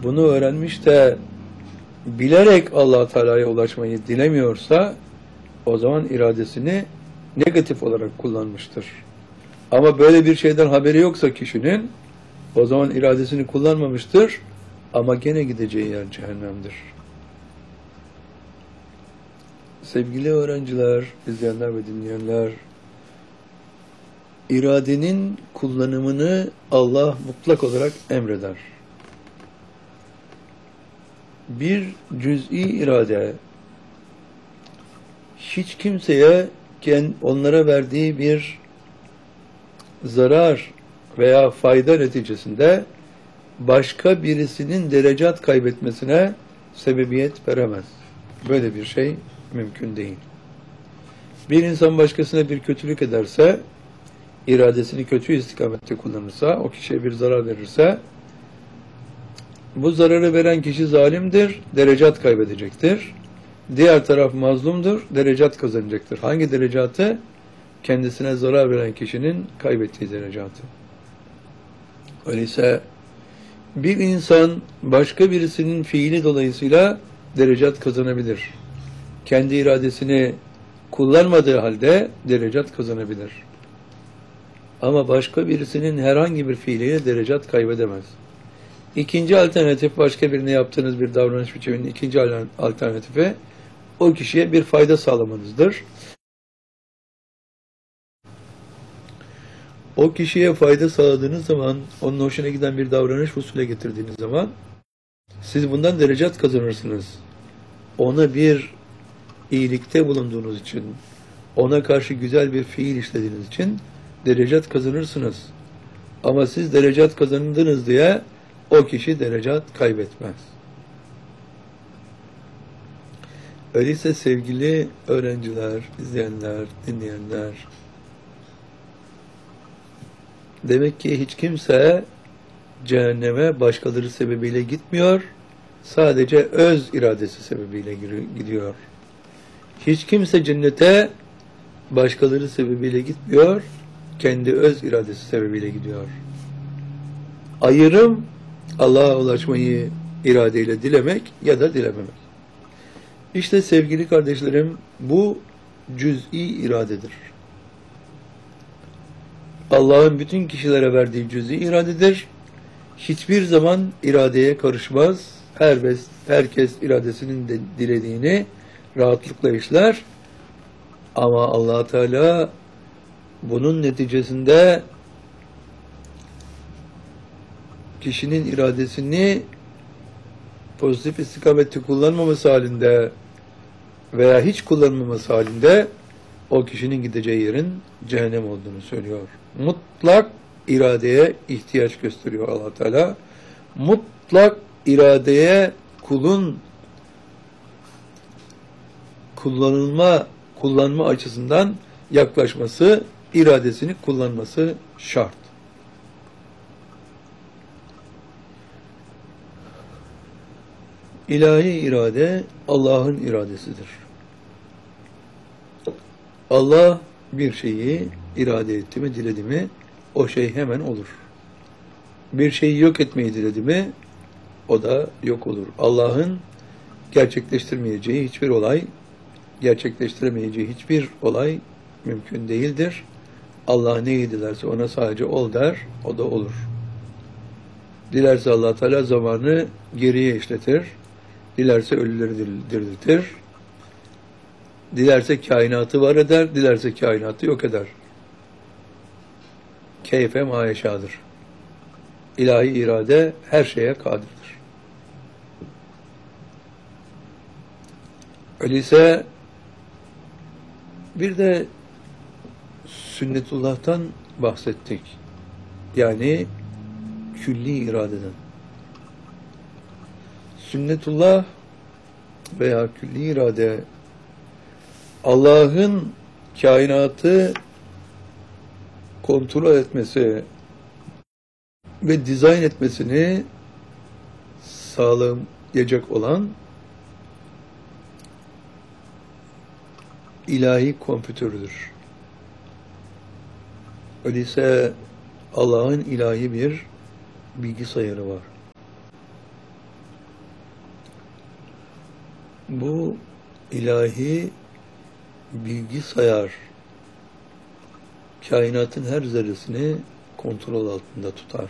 bunu öğrenmiş de bilerek Allah Teala'ya ulaşmayı dilemiyorsa o zaman iradesini negatif olarak kullanmıştır. Ama böyle bir şeyden haberi yoksa kişinin o zaman iradesini kullanmamıştır ama gene gideceği yer cehennemdir. Sevgili öğrenciler, izleyenler ve dinleyenler, iradenin kullanımını Allah mutlak olarak emreder. Bir cüz'i irade hiç kimseye onlara verdiği bir zarar veya fayda neticesinde başka birisinin derecat kaybetmesine sebebiyet veremez. Böyle bir şey mümkün değil. Bir insan başkasına bir kötülük ederse, iradesini kötü istikamette kullanırsa, o kişiye bir zarar verirse, bu zararı veren kişi zalimdir, derecat kaybedecektir. Diğer taraf mazlumdur, derecat kazanacaktır. Hangi derecatı? Kendisine zarar veren kişinin kaybettiği derecatı. Öyleyse bir insan başka birisinin fiili dolayısıyla derecat kazanabilir. Kendi iradesini kullanmadığı halde derecat kazanabilir. Ama başka birisinin herhangi bir fiiliyle derecat kaybedemez. İkinci alternatif, başka birine yaptığınız bir davranış biçiminin ikinci alternatifi o kişiye bir fayda sağlamanızdır. O kişiye fayda sağladığınız zaman, onun hoşuna giden bir davranış usule getirdiğiniz zaman siz bundan derecat kazanırsınız. Ona bir iyilikte bulunduğunuz için, ona karşı güzel bir fiil işlediğiniz için derecat kazanırsınız. Ama siz derecat kazandınız diye o kişi derecat kaybetmez. Öyleyse sevgili öğrenciler, izleyenler, dinleyenler, demek ki hiç kimse cehenneme başkaları sebebiyle gitmiyor, sadece öz iradesi sebebiyle gidiyor. Hiç kimse cennete başkaları sebebiyle gitmiyor, kendi öz iradesi sebebiyle gidiyor. Ayrım, Allah'a ulaşmayı iradeyle dilemek ya da dilememek. İşte sevgili kardeşlerim, bu cüz'i iradedir. Allah'ın bütün kişilere verdiği cüz'i iradedir. Hiçbir zaman iradeye karışmaz. Herkes iradesinin dilediğini rahatlıkla işler. Ama Allah Teala bunun neticesinde kişinin iradesini pozitif istikamette kullanmaması halinde veya hiç kullanmaması halinde o kişinin gideceği yerin cehennem olduğunu söylüyor. Mutlak iradeye ihtiyaç gösteriyor Allah Teala. Mutlak iradeye kulun kullanma açısından yaklaşması, iradesini kullanması şart. İlahi irade Allah'ın iradesidir. Allah bir şeyi irade etti mi, diledi mi, o şey hemen olur. Bir şeyi yok etmeyi diledi mi, o da yok olur. Allah'ın gerçekleştirmeyeceği hiçbir olay, gerçekleştiremeyeceği hiçbir olay mümkün değildir. Allah neyi dilerse ona sadece ol der, o da olur. Dilerse Allah Teala zamanı geriye işletir, dilerse ölüleri diriltir, dilerse kainatı var eder, dilerse kainatı yok eder. Keyfe mayeşadır. İlahi irade her şeye kadirdir. Öyleyse bir de sünnetullah'tan bahsettik. Yani külli iradeden. Sünnetullah veya külli irade Allah'ın kainatı kontrol etmesi ve dizayn etmesini sağlayacak olan ilahi kompütürdür. Öyleyse Allah'ın ilahi bir bilgisayarı var. Bu ilahi bilgisayar kainatın her zerresini kontrol altında tutar.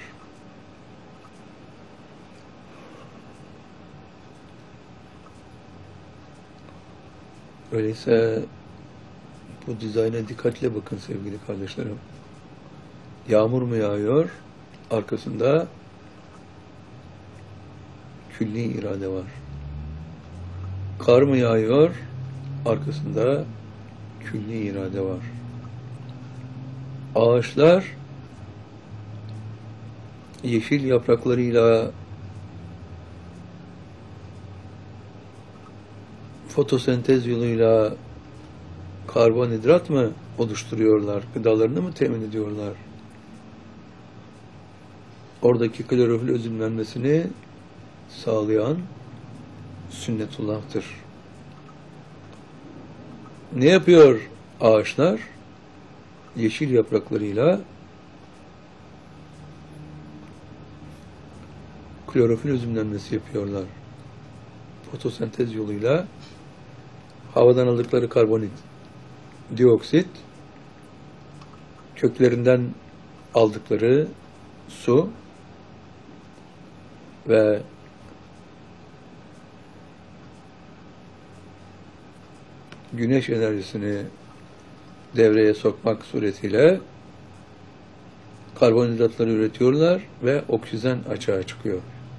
Öyleyse bu dizayna dikkatle bakın sevgili kardeşlerim. Yağmur mu yağıyor? Arkasında külli irade var. Kar mı yağıyor? Arkasında külli irade var. Ağaçlar yeşil yapraklarıyla fotosentez yoluyla karbonhidrat mı oluşturuyorlar? Gıdalarını mı temin ediyorlar? Oradaki klorofil özümlenmesini sağlayan sünnetullah'tır. Ne yapıyor ağaçlar? Yeşil yapraklarıyla klorofil özümlenmesi yapıyorlar. Fotosentez yoluyla havadan aldıkları karbondioksit, köklerinden aldıkları su ve güneş enerjisini devreye sokmak suretiyle karbonhidratları üretiyorlar ve oksijen açığa çıkıyor.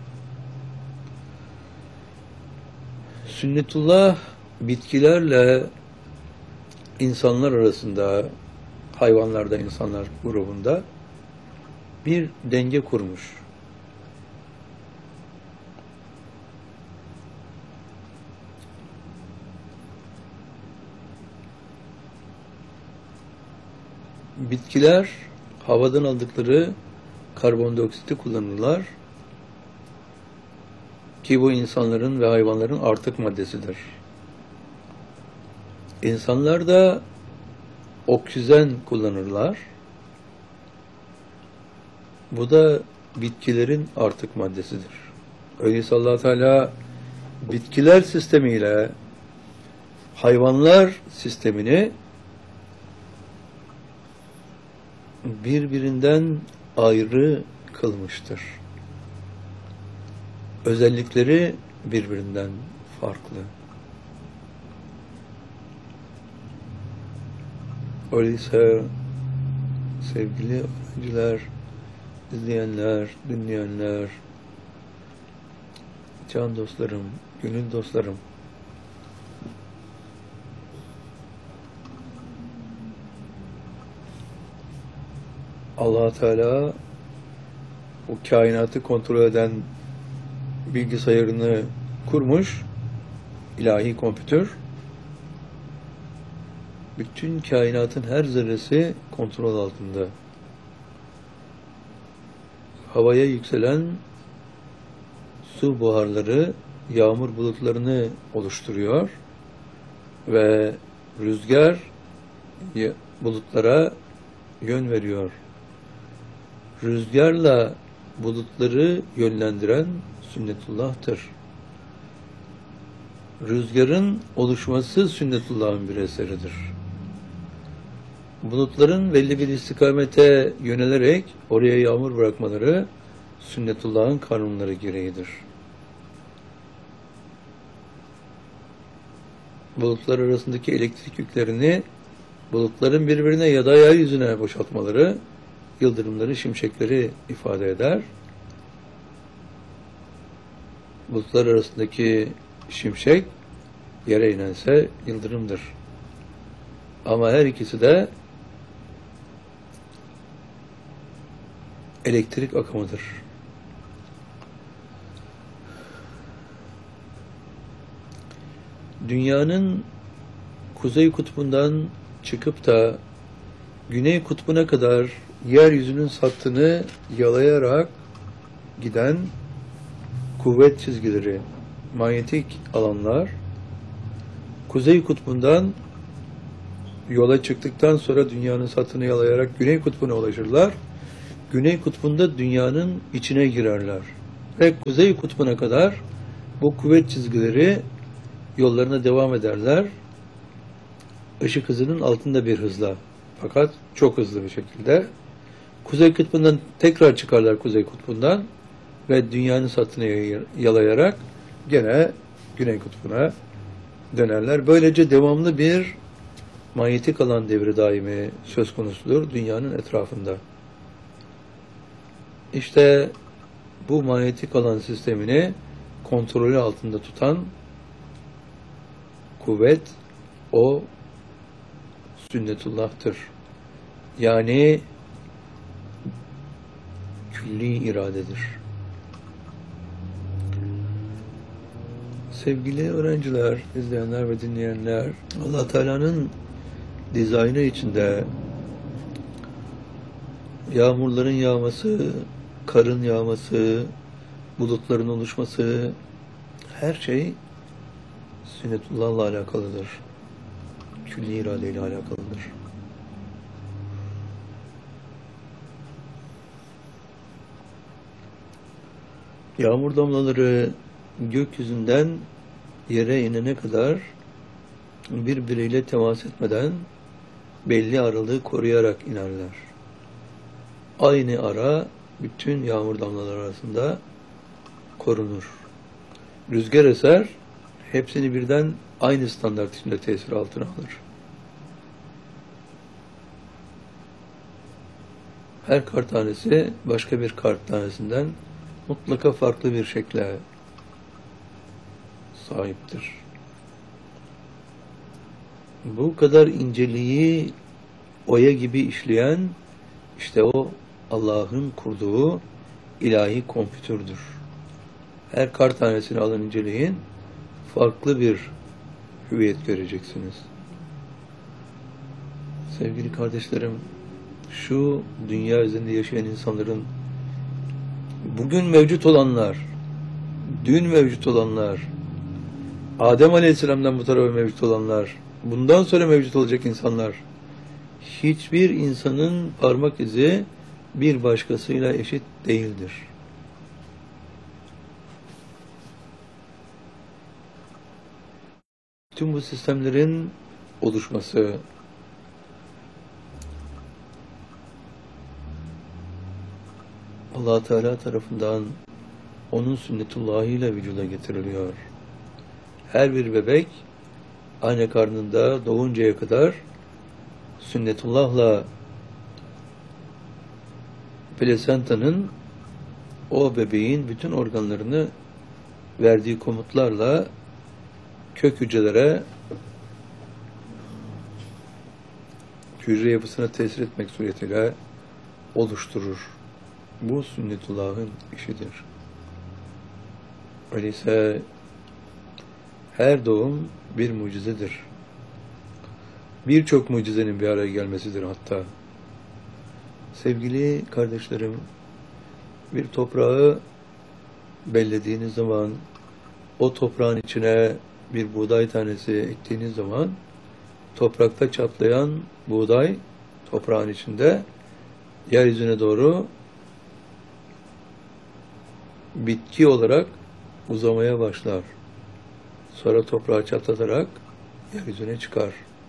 Sünnetullah bitkilerle insanlar arasında, hayvanlarda insanlar grubunda bir denge kurmuş. Bitkiler havadan aldıkları karbondioksiti kullanırlar ki bu insanların ve hayvanların artık maddesidir. İnsanlar da oksijen kullanırlar. Bu da bitkilerin artık maddesidir. Öyleyse Allah Teala bitkiler sistemiyle hayvanlar sistemini birbirinden ayrı kılmıştır. Özellikleri birbirinden farklı. Öyleyse sevgili öğrenciler, izleyenler, dinleyenler, can dostlarım, gönül dostlarım, Allah Teala o kainatı kontrol eden bilgisayarını kurmuş, ilahi kompütör. Bütün kainatın her zerresi kontrol altında. Havaya yükselen su buharları yağmur bulutlarını oluşturuyor ve rüzgar bulutlara yön veriyor. Rüzgarla bulutları yönlendiren sünnetullah'tır. Rüzgarın oluşması sünnetullah'ın bir eseridir. Bulutların belli bir istikamete yönelerek oraya yağmur bırakmaları sünnetullah'ın kanunları gereğidir. Bulutlar arasındaki elektrik yüklerini bulutların birbirine ya da yeryüzüne boşaltmaları yıldırımları, şimşekleri ifade eder. Bulutlar arasındaki şimşek yere inense yıldırımdır. Ama her ikisi de elektrik akımıdır. Dünyanın kuzey kutbundan çıkıp da güney kutbuna kadar yeryüzünün sattığını yalayarak giden kuvvet çizgileri, manyetik alanlar, kuzey kutbundan yola çıktıktan sonra dünyanın sattığını yalayarak güney kutbuna ulaşırlar. Güney kutbunda dünyanın içine girerler. Ve kuzey kutbuna kadar bu kuvvet çizgileri yollarına devam ederler. Işık hızının altında bir hızla. Fakat çok hızlı bir şekilde. Kuzey kutbundan tekrar çıkarlar Kuzey kutbundan ve dünyanın satını yalayarak gene Güney kutbuna dönerler. Böylece devamlı bir manyetik alan devri daimi söz konusudur dünyanın etrafında. İşte bu manyetik alan sistemini kontrolü altında tutan kuvvet o sünnetullah'tır. Yani külli iradedir. Sevgili öğrenciler, izleyenler ve dinleyenler, Allah Teala'nın dizaynı içinde yağmurların yağması, karın yağması, bulutların oluşması, her şey sünnetullah'la alakalıdır. Külli iradeyle alakalıdır. Yağmur damlaları gökyüzünden yere inene kadar birbiriyle temas etmeden belli aralığı koruyarak inerler. Aynı ara bütün yağmur damlaları arasında korunur. Rüzgar eser, hepsini birden aynı standart içinde tesir altına alır. Her kar tanesi başka bir kar tanesinden mutlaka farklı bir şekle sahiptir. Bu kadar inceliği oya gibi işleyen işte o Allah'ın kurduğu ilahi kompütürdür. Her kar tanesini alın inceleyin, farklı bir hüviyet göreceksiniz. Sevgili kardeşlerim, şu dünya üzerinde yaşayan insanların bugün mevcut olanlar, dün mevcut olanlar, Adem Aleyhisselam'dan bu tarafa mevcut olanlar, bundan sonra mevcut olacak insanlar, hiçbir insanın parmak izi bir başkasıyla eşit değildir. Tüm bu sistemlerin oluşması, Allah Teala tarafından onun sünnetullahıyla vücuda getiriliyor. Her bir bebek anne karnında doğuncaya kadar sünnetullahla plasentanın o bebeğin bütün organlarını verdiği komutlarla kök hücrelere hücre yapısına tesir etmek suretiyle oluşturur. Bu sünnetullah'ın işidir. Öyleyse her doğum bir mucizedir. Birçok mucizenin bir araya gelmesidir hatta. Sevgili kardeşlerim, bir toprağı bellediğiniz zaman, o toprağın içine bir buğday tanesi ektiğiniz zaman, toprakta çatlayan buğday toprağın içinde yeryüzüne doğru bitki olarak uzamaya başlar. Sonra toprağı çatlatarak yeryüzüne çıkar.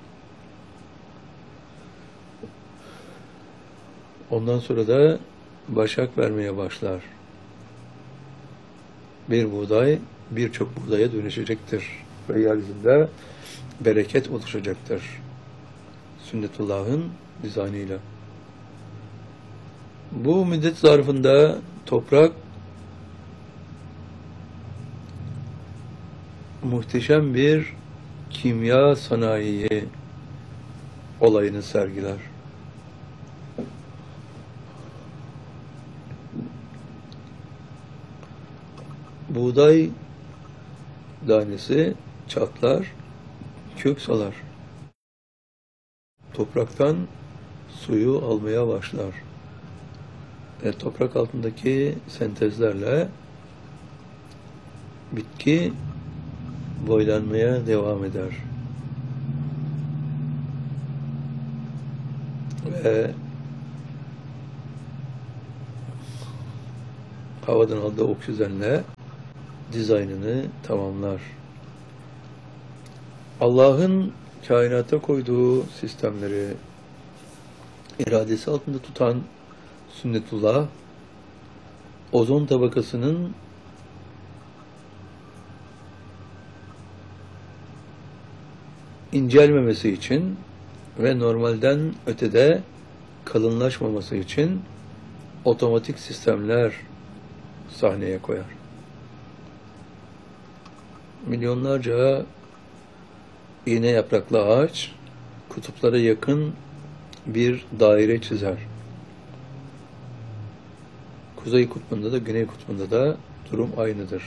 Ondan sonra da başak vermeye başlar. Bir buğday birçok buğdaya dönüşecektir. Ve yeryüzünde bereket oluşacaktır. Sünnetullah'ın dizaynıyla. Bu müddet zarfında toprak muhteşem bir kimya sanayi olayını sergiler. Buğday tanesi çatlar, kök salar. Topraktan suyu almaya başlar. Toprak altındaki sentezlerle bitki boylanmaya devam eder. Ve havadan aldığı oksijenle dizaynını tamamlar. Allah'ın kainata koyduğu sistemleri iradesi altında tutan sünnetullah, ozon tabakasının incelmemesi için ve normalden ötede kalınlaşmaması için otomatik sistemler sahneye koyar. Milyonlarca iğne yapraklı ağaç kutuplara yakın bir daire çizer. Kuzey kutbunda da güney kutbunda da durum aynıdır.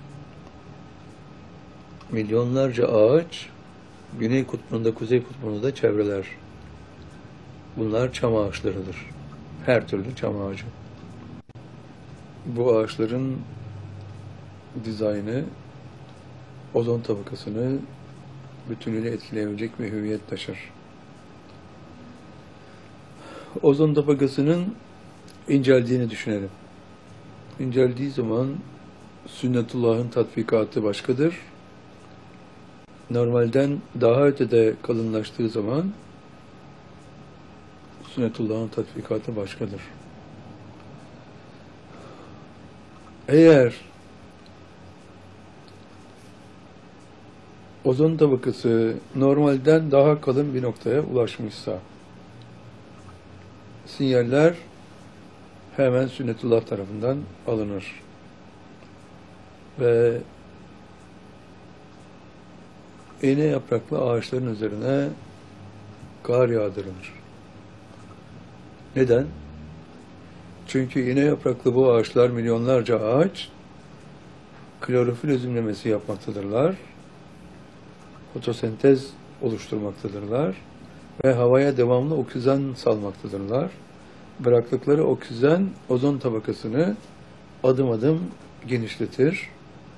Milyonlarca ağaç güney kutbunda, kuzey kutbunda da çevreler. Bunlar çam ağaçlarıdır. Her türlü çam ağacı. Bu ağaçların dizaynı ozon tabakasını bütünüyle etkileyebilecek bir hüviyet taşır. Ozon tabakasının inceldiğini düşünelim. İnceldiği zaman sünnetullah'ın tatbikatı başkadır. Normalden daha ötede kalınlaştığı zaman sünnetullah'ın tatbikatı başkadır. Eğer ozon tabakası normalden daha kalın bir noktaya ulaşmışsa, sinyaller hemen sünnetullah tarafından alınır. Ve iğne yapraklı ağaçların üzerine kar yağdırılır. Neden? Çünkü iğne yapraklı bu ağaçlar, milyonlarca ağaç, klorofil özümlemesi yapmaktadırlar. Fotosentez oluşturmaktadırlar. Ve havaya devamlı oksijen salmaktadırlar. Bıraktıkları oksijen ozon tabakasını adım adım genişletir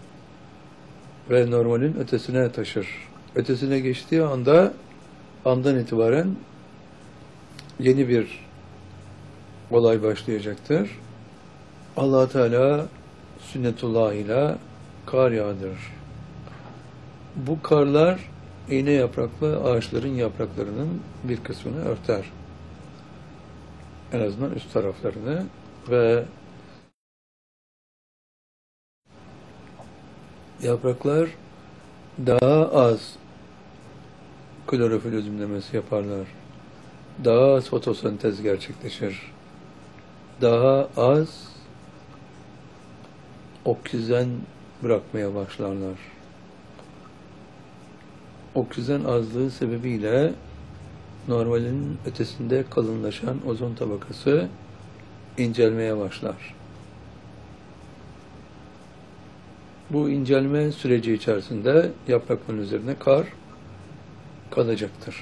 ve normalin ötesine taşır. Ötesine geçtiği andan itibaren yeni bir olay başlayacaktır. Allah Teala sünnetullah ile kar yağdırır. Bu karlar iğne yapraklı ağaçların yapraklarının bir kısmını örter. En azından üst taraflarını ve yapraklar daha az klorofil özümlemesi yaparlar. Daha az fotosentez gerçekleşir. Daha az oksijen bırakmaya başlarlar. Oksijen azlığı sebebiyle normalin ötesinde kalınlaşan ozon tabakası incelmeye başlar. Bu incelme süreci içerisinde yaprakların üzerine kar kalacaktır.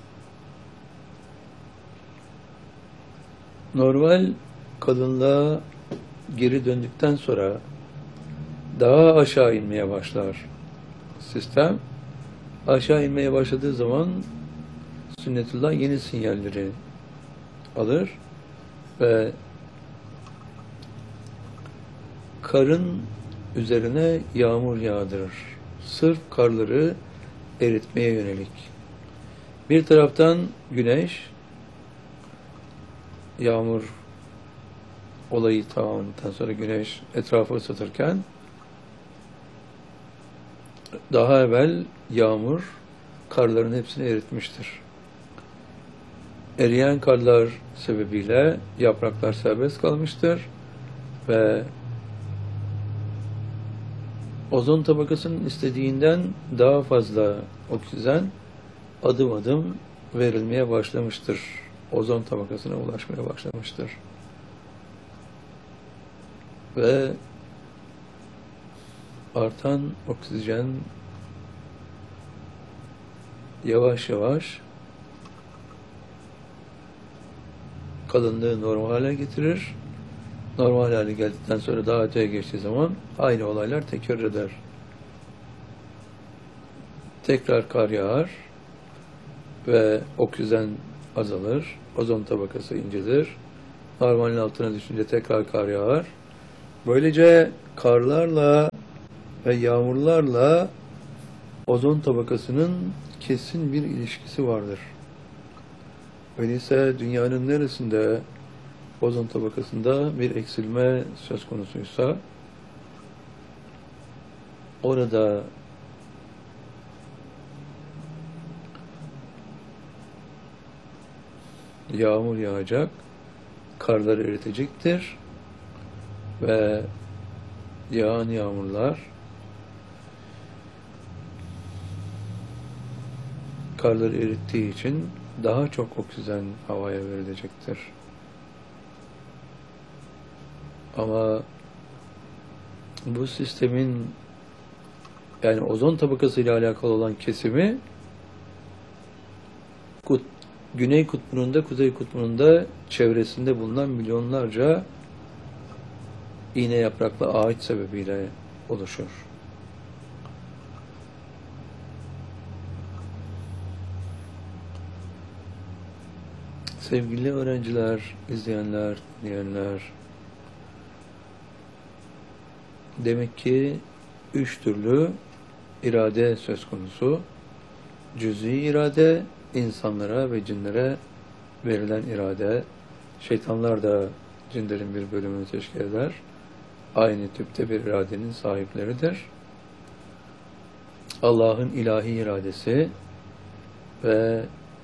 Normal kalınlığa geri döndükten sonra daha aşağı inmeye başlar sistem. Aşağı inmeye başladığı zaman sünnetullah yeni sinyalleri alır ve karın üzerine yağmur yağdırır. Sırf karları eritmeye yönelik. Bir taraftan güneş, yağmur olayı tamamlandıktan sonra güneş etrafı ısıtırken, daha evvel yağmur karların hepsini eritmiştir. Eriyen karlar sebebiyle yapraklar serbest kalmıştır ve ozon tabakasının istediğinden daha fazla oksijen adım adım verilmeye başlamıştır. Ozon tabakasına ulaşmaya başlamıştır. Ve artan oksijen yavaş yavaş kalınlığı normal hale getirir. Normal hale geldikten sonra daha öteye geçtiği zaman aynı olaylar tekrar eder. Tekrar kar yağar ve oksijen azalır. Ozon tabakası incelir. Normalin altına düşünce tekrar kar yağar. Böylece karlarla ve yağmurlarla ozon tabakasının kesin bir ilişkisi vardır. Öyleyse dünyanın neresinde ozon tabakasında bir eksilme söz konusuysa orada yağmur yağacak, karlar eritecektir ve yağan yağmurlar karları erittiği için daha çok oksijen havaya verilecektir. Ama bu sistemin yani ozon tabakası ile alakalı olan kesimi Güney Kutbu'nun Kuzey Kutbu'nun çevresinde bulunan milyonlarca iğne yapraklı ağaç sebebiyle oluşur. Sevgili öğrenciler, izleyenler, dinleyenler, demek ki 3 türlü irade söz konusu. Cüz'i irade, insanlara ve cinlere verilen irade. Şeytanlar da cinlerin bir bölümünü teşkil eder. Aynı tipte bir iradenin sahipleridir. Allah'ın ilahi iradesi ve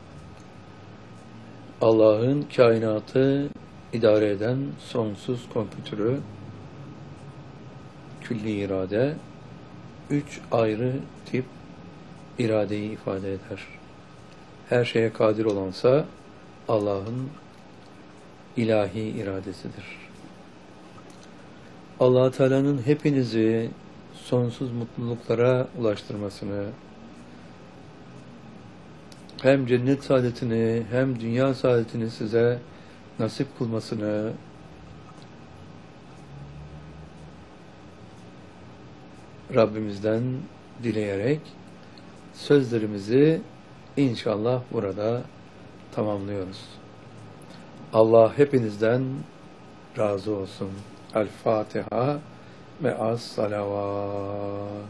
Allah'ın kainatı idare eden sonsuz kompütürü, külli irade, 3 ayrı tip iradeyi ifade eder. Her şeye kadir olansa Allah'ın ilahi iradesidir. Allah Teala'nın hepinizi sonsuz mutluluklara ulaştırmasını, hem cennet saadetini hem dünya saadetini size nasip kılmasını Rabbimizden dileyerek sözlerimizi inşallah burada tamamlıyoruz. Allah hepinizden razı olsun. El Fatiha ve az salavat.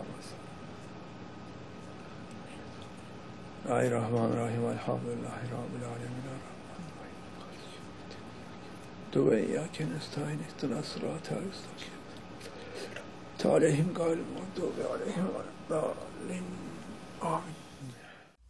Bismillahirrahmanirrahim. Elhamdülillahi Rabbil alemin. Dua iyyake nestaîn ihdinas sıratal müstakîm. Aleyhim gâlib mağdûbi aleyhim ve lâddâllîn. Amin.